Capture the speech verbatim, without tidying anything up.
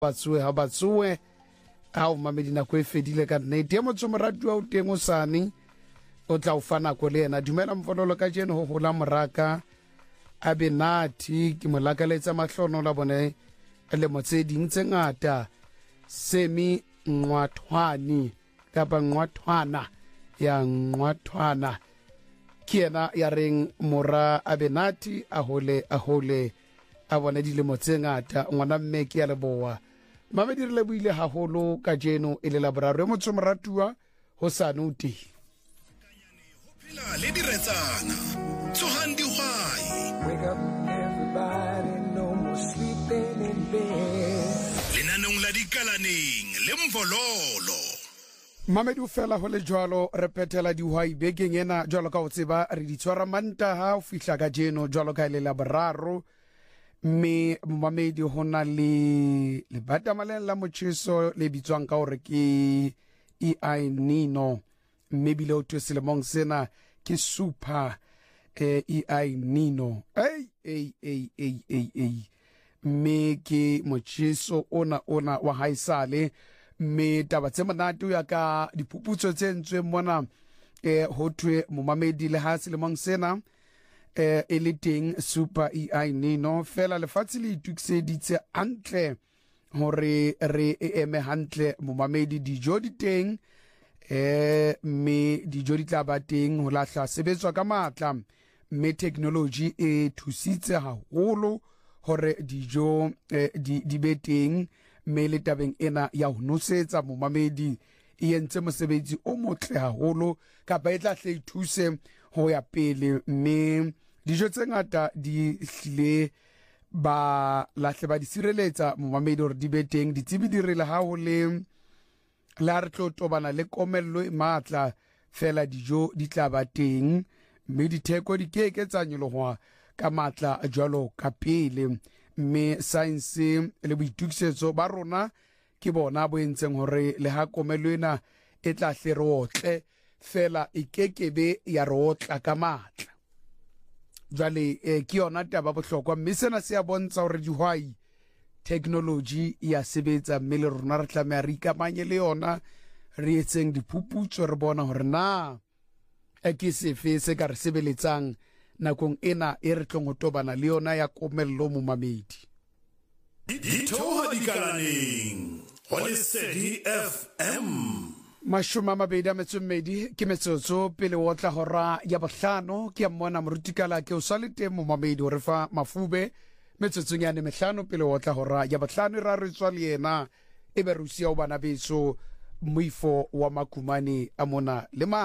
batswe ha batswe a o mamedi nako e fedile ka nnete ya motho morati wa o teng o sane o tla o fana ko le yena. Dumela mfololo ka jeno ho hola moraka a Benathi ke molakaletsa mahlono la bone le motse ding tse ngata semi ngwathwani kapa ngwathwana ya ngwathwana ke yena ya reng mora a Benathi a hole a hole a bone dilemo tse ngata ngwana mme ke ya leboa mamedi re leboile haholo ka jeno e le la boraro motho moratuwa ho sane o teng phela le diretsana tsohandi hwai wake up everybody no more sleeping in bed lenanong la dikalaneng le mvololo mamedi o fela ho le jwalo re petela dihwai bekeng ena jwalo ka o tseba re di tshwara mantaha o fihla ka jeno jwalo ka le la boraro mme mamedi ho na le le batamaleng la motjheso le bitswang ka hore ke El Nino mme bile o tse lemong sena ke super eh, El Nino ei ei ei ei ei ei mme ke motjheso ona ona wa haisale mme taba tse monate ya ka diphuputso tse ntswe mona eh ho thwe momamedi le ha selemong sena eh e le teng super El Nino fela lefatshe le itukiseditse antle hore re eme hantle momamedi dijo di teng eh me dijo di tla ba teng ho lahla sebetswa ka matla mme technology e thusitse haholo hore dijo eh, di di be teng mme le tabeng ena ya ho nosetsa momamedi e entse mosebetsi o motle haholo kapa e tla hle thuse ho ya pele mme dijo tse ngata di hlile ba lahle ba di sireletsa momamedi hore di be teng ditsebi di re le ha ho le la re tlo tobana le komello e matla fela dijo di tla ba teng mme ditheko di ke ke tsa nyoloha ka matla jwalo ka pele mme science le boitukisetso ba rona ke bona bo entseng hore le ha komello ena e tla hle re otle fela e kekebe ya re otla ka matla jwale eh, ke yona taba bohlokwa mme sena se a bontsha hore dihwai technology ya sebetsa mme le rona re tlameha re ikamanye le yona re etseng diphuputso re bona hore na e ke sefe se ka re sebeletsang nakong ena e re tlong ho tobana le yona ya komello momamedi dithoha dikalaneng ho Lesedi F M mashoma mabedi a metso mmedi ke metsotso pele o tla hora ya bohlano ke mmona morutikala ke o salete momamedi hore fa mafube metsotsong ya ne mehlano pele o tla hora ya bohlano ra re tswa le yena e be rusia o bana beso moifo wa makumane a mona le